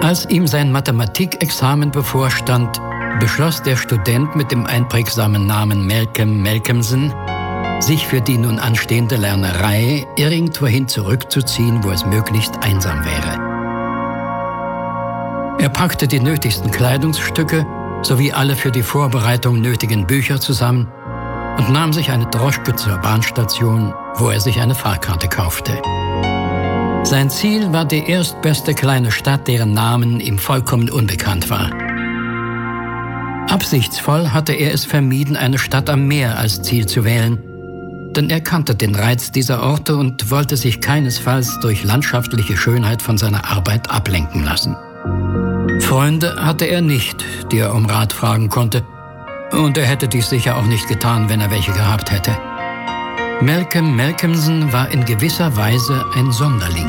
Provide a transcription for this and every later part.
Als ihm sein Mathematikexamen bevorstand, beschloss der Student mit dem einprägsamen Namen Malcolm Malcolmson, sich für die nun anstehende Lernerei irgendwohin zurückzuziehen, wo es möglichst einsam wäre. Er packte die nötigsten Kleidungsstücke sowie alle für die Vorbereitung nötigen Bücher zusammen und nahm sich eine Droschke zur Bahnstation, wo er sich eine Fahrkarte kaufte. Sein Ziel war die erstbeste kleine Stadt, deren Namen ihm vollkommen unbekannt war. Absichtsvoll hatte er es vermieden, eine Stadt am Meer als Ziel zu wählen, denn er kannte den Reiz dieser Orte und wollte sich keinesfalls durch landschaftliche Schönheit von seiner Arbeit ablenken lassen. Freunde hatte er nicht, die er um Rat fragen konnte, und er hätte dies sicher auch nicht getan, wenn er welche gehabt hätte. Malcolm Malcolmson war in gewisser Weise ein Sonderling.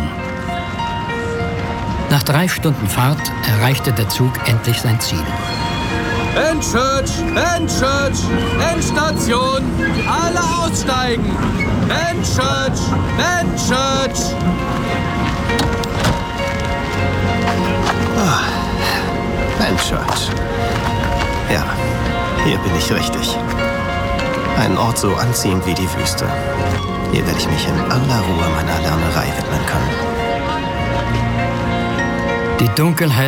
Nach 3 Stunden Fahrt erreichte der Zug endlich sein Ziel. Enchurch! Enchurch! Endstation! Alle aussteigen! Enchurch! Enchurch! Enchurch. Ja, hier bin ich richtig. Ein Ort so anziehend wie die Wüste. Hier werde ich mich in aller Ruhe meiner Lernerei widmen können. Die Dunkelheit